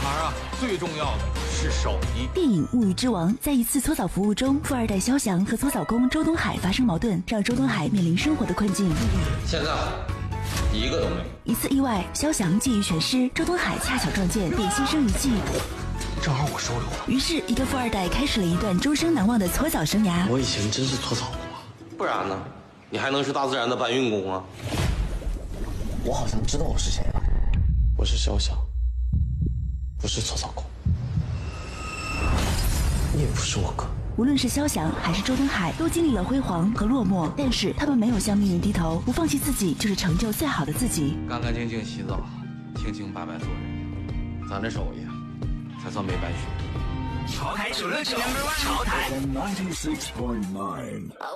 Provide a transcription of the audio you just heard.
孩啊，最重要的是手艺。 电影《物欲之王》在一次搓澡服务中，富二代肖翔和搓澡工周东海发生矛盾，让周东海面临生活的困境。 现在一个都没有。 一次意外，肖翔技艺全失，周东海恰巧撞见，便牺牲一计。 正好我收留了。 于是，一个富二代开始了一段终生难忘的搓澡生涯。 我以前真是搓澡工啊，不然呢？你还能是大自然的搬运工啊？我好像知道我是谁了，我是肖翔，不是搓澡工，你也不是我哥。 无论是肖翔还是周东海，都经历了辉煌和落寞，但是他们没有向命运低头，不放弃自己，就是成就最好的自己。 干干净净洗澡，清清白白做人，咱这手艺才算没白学。 潮台96.9，潮台。